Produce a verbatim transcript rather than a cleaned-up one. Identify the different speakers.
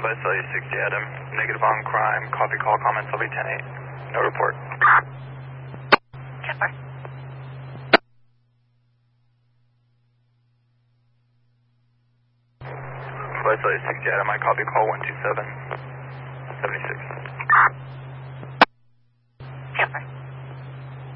Speaker 1: Flight Celsius sixty Adam, negative on crime, copy call, comments, L V ten eight. No report.
Speaker 2: Check.
Speaker 1: Flight Celsius sixty Adam, I copy call one two seven seventy six.